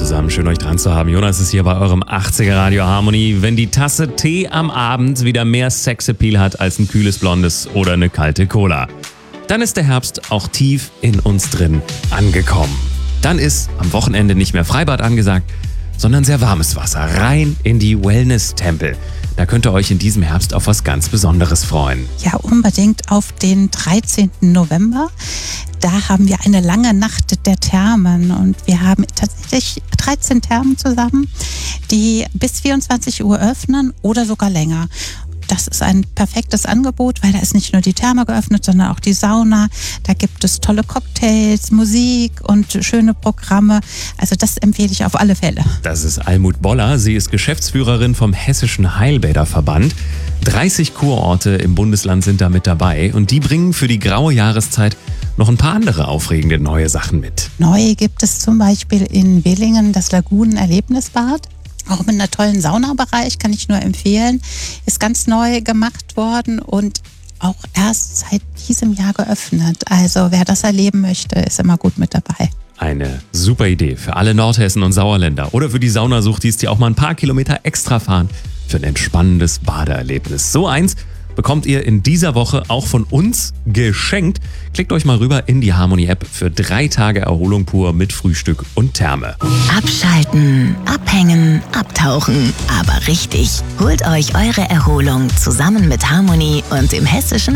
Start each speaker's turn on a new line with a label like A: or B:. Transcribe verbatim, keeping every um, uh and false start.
A: zusammen, schön euch dran zu haben. Jonas ist hier bei eurem achtziger Radio Harmony. Wenn die Tasse Tee am Abend wieder mehr Sexappeal hat als ein kühles Blondes oder eine kalte Cola, dann ist der Herbst auch tief in uns drin angekommen. Dann ist am Wochenende nicht mehr Freibad angesagt, sondern sehr warmes Wasser, rein in die Wellness-Tempel. Da könnt ihr euch in diesem Herbst auf was ganz Besonderes freuen.
B: Ja, unbedingt auf den dreizehnten November. Da haben wir eine lange Nacht der Thermen und wir haben tatsächlich dreizehn Thermen zusammen, die bis vierundzwanzig Uhr öffnen oder sogar länger. Das ist ein perfektes Angebot, weil da ist nicht nur die Therme geöffnet, sondern auch die Sauna. Da gibt es tolle Cocktails, Musik und schöne Programme. Also das empfehle ich auf alle Fälle.
A: Das ist Almut Boller. Sie ist Geschäftsführerin vom Hessischen Heilbäderverband. dreißig Kurorte im Bundesland sind da mit dabei und die bringen für die graue Jahreszeit noch ein paar andere aufregende neue Sachen mit.
B: Neu gibt es zum Beispiel in Willingen das Lagunen-Erlebnisbad. Auch mit einer tollen Saunabereich, kann ich nur empfehlen. Ist ganz neu gemacht worden und auch erst seit diesem Jahr geöffnet. Also wer das erleben möchte, ist immer gut mit dabei.
A: Eine super Idee für alle Nordhessen und Sauerländer oder für die Saunasuchtis, die auch mal ein paar Kilometer extra fahren für ein entspannendes Badeerlebnis. So eins bekommt ihr in dieser Woche auch von uns geschenkt. Klickt euch mal rüber in die Harmony-App für drei Tage Erholung pur mit Frühstück und Therme.
C: Abschalten, abhängen, abtauchen, aber richtig. Holt euch eure Erholung zusammen mit Harmony und dem Hessischen